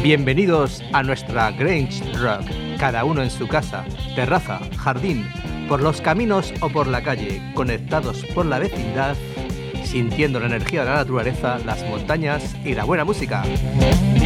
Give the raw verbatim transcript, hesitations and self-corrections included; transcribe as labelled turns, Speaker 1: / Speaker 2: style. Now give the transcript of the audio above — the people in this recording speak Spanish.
Speaker 1: Bienvenidos a nuestra Grange Rock, cada uno en su casa, terraza, jardín, por los caminos o por la calle, conectados por la vecindad, sintiendo la energía de la naturaleza, las montañas y la buena música.